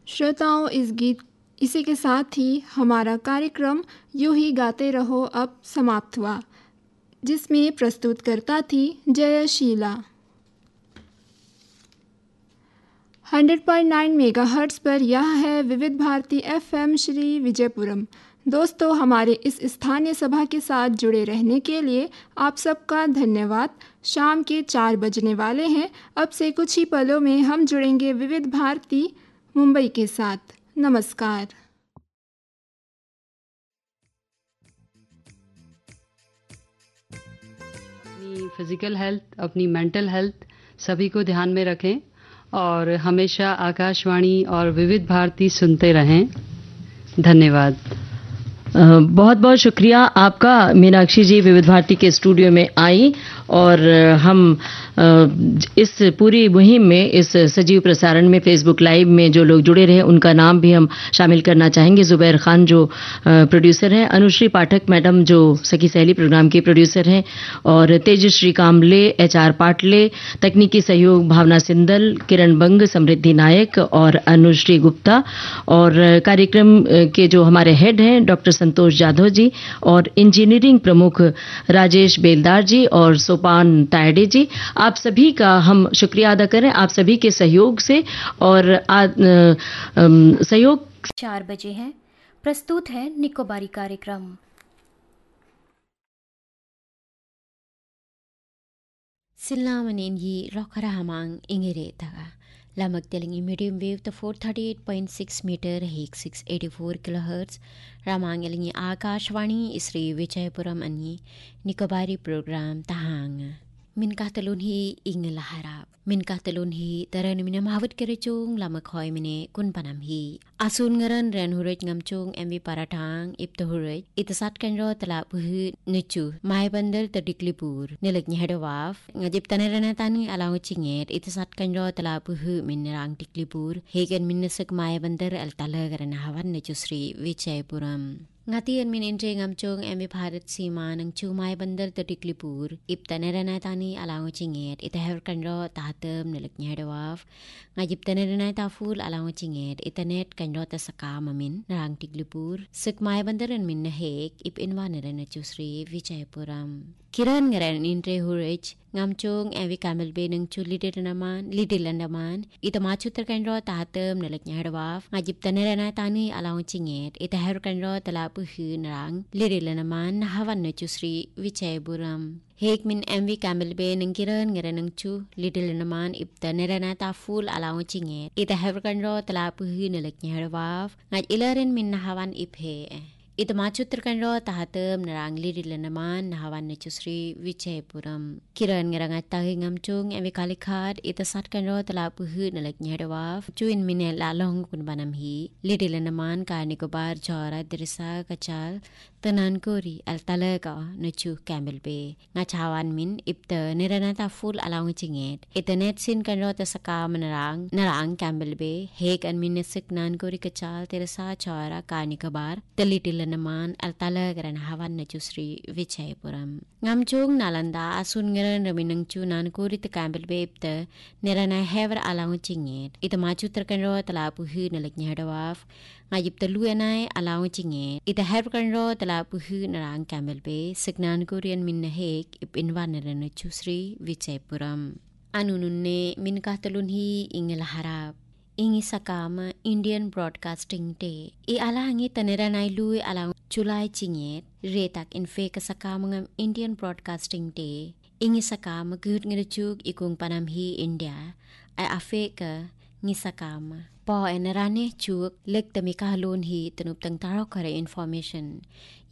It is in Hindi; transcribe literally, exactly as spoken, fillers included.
श्रोताओं, इस गीत इसी के साथ ही हमारा कार्यक्रम यूं ही गाते रहो अब समाप्त हुआ, जिसमें प्रस्तुतकर्ता थी Jayasheela. Hundred point nine megahertz पर यह है विविध भारती एफएम श्री विजयपुरम। दोस्तों, हमारे इस स्थानीय सभा के साथ जुड़े रहने के लिए आप सबका धन्यवाद। शाम के चार बजने वाले हैं। अब से कुछ ही पलों में हम जुड़ेंगे विविध भारती मुंबई के साथ। नमस्कार। अपनी फिजिकल हेल्थ, अपनी मेंटल हेल्थ सभी को ध्यान में रखें और हमेशा आकाशवाणी और विविध भारती सुनते रहें। धन्यवाद। बहुत बहुत शुक्रिया आपका मीनाक्षी जी, विविध भारती के स्टूडियो में आई और हम इस पूरी मुहिम में, इस सजीव प्रसारण में, फेसबुक लाइव में जो लोग जुड़े रहे उनका नाम भी हम शामिल करना चाहेंगे। जुबैर खान जो प्रोड्यूसर हैं, अनुश्री पाठक मैडम जो सखी सहेली प्रोग्राम की प्रोड्यूसर हैं, और तेजश्री कामले, एच आर पाटले, तकनीकी सहयोग भावना सिंदल, किरण बंग, समृद्धि नायक और अनुश्री गुप्ता, और कार्यक्रम के जो हमारे हेड हैं डॉक्टर संतोष जाधव जी, और इंजीनियरिंग प्रमुख राजेश बेलदार जी और सोपान तायडे जी। आप सभी का हम शुक्रिया अदा करें, आप सभी के सहयोग से। और आ, आ, सहयोग चार बजे हैं। प्रस्तुत है निकोबारी कार्यक्रम। सिल्लामनेन ही रोखरा हमांग इंगेरे तगा लामक तेलिंगी मीडियम वेव तो four thirty eight point six metre हेक six eighty four kilo hertz रामांग एलिंगी Akashvani Shri Vijayapuram अन्नी निकोबारी प्रोग्राम तहांग मिनका तलुन ही इंग लहराब मिनका तलुन ही तरन मिने मावत करे चोंग लामक होय मिने कुन पनाम ही आसुन ngeren ren hurej ngamchung mv paratang ip to hurej itasat kanro tala puhu nuchu mai bandar tadiklipur nilek nyhedawaf ngajip tanerana tani alang chinget itasat kanro tala puhu minrang tiklipur hegen minnesek mai bandar al tala garana hawan nuchu Sri Vijayapuram ngatian min intre ngamchung mv bharat sima nang chu mai bandar tadiklipur ip tanerana tani alang chinget itaher kanro tahatem nilek nyhedawaf ngajip tanerana ta full alang chinget itanet kanro ta sakama min narang tiglipur sek mai bandaran min na hek ip inwaneren na Sri Vijayapuram kiran ngaren intre hurech ngamchong evi kamel be nang chu lidil naman lidil naman ita machu ter kanro tahatem nalek nyadawaf ngajip tanerana tani alaw chinget ita her kanro tala puhu narang lidil naman hawan na Sri Vijayapuram hek min mv kamel be nang kiran ngaren nang chu lidil naman ip tanerana ta full alaw chinget ita her kanro tala puhu nalek nyadawaf ngaj ilaren min hawan ip he ita machuter kanro tahatem narang lidil naman nahawan na Sri Vijayapuram kiran ngarang atahi ngamchung evi kalikhad ita sat kanro tala puhu nalek nyadawaf chuin mine lalong kun banam hi lidil naman ka Nicobar jora dirisa kachal tanan kori al talaga nachu kamel be ngachawan min ipta niranata full along chinget ita net sin kanro ta saka narang narang kamel be hek an min sik nan kori kachal dirisa jora ka Nicobar talitil naman al talaga ran hawan na Sri Vijayapuram ngamchung nalanda asun ngeren raminang chu nan kori ta kamel be ipta nirana hever along chinget ita machu terkanro tala puhu nalek nyadawaf ngajip talu anai alaw chinget ita her kanro tala puhu narang kamel be signan korean min na hek ip inwan na Sri Vijayapuram anununne min ka talun hi ingel harap ingi sakama Indian Broadcasting Day i alangi taneranai lui alaw July chinget retak infe ka sakama ngam Indian Broadcasting Day ingi sakama gud ngirchuk ikung panam hi India ay afeka ngi sakama po enarane chuk lek tamika halon hi tanup tang taro kare information